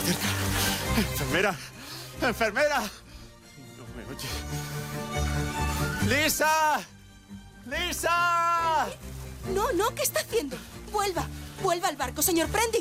acerca. ¡Enfermera! ¡Enfermera! No me oye. ¡Lisa! ¡Lisa! No, ¿qué está haciendo? Vuelva al barco, señor Prendy.